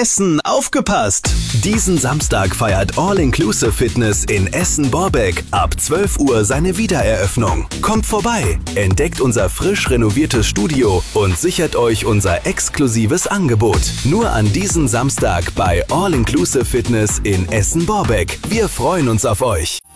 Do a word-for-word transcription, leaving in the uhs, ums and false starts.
Essen aufgepasst! Diesen Samstag feiert All-Inclusive Fitness in Essen-Borbeck ab zwölf Uhr seine Wiedereröffnung. Kommt vorbei, entdeckt unser frisch renoviertes Studio und sichert euch unser exklusives Angebot. Nur an diesem Samstag bei All-Inclusive Fitness in Essen-Borbeck. Wir freuen uns auf euch!